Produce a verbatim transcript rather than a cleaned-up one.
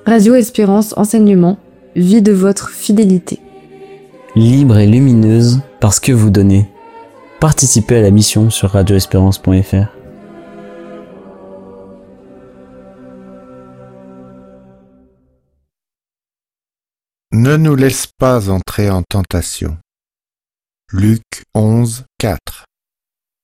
Radio Espérance Enseignement, vie de votre fidélité. Libre et lumineuse parce que vous donnez. Participez à la mission sur radio espérance point f r. Ne nous laisse pas entrer en tentation. Luc onze, quatre.